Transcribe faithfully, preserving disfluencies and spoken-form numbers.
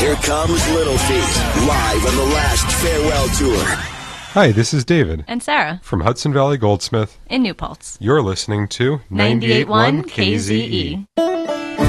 Here comes Little Feat, live on the last farewell tour. Hi, this is David. And Sarah. From Hudson Valley Goldsmith. In New Paltz. You're listening to ninety-eight point one K Z E.